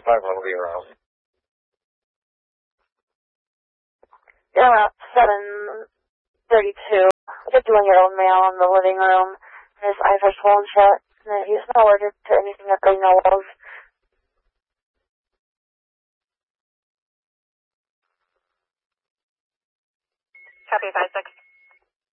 5 will be around. Yeah, about 7:32. Just doing your own mail in the living room. His eyes are swollen shut. And he's not allergic to anything that they know of. Copy 5-6.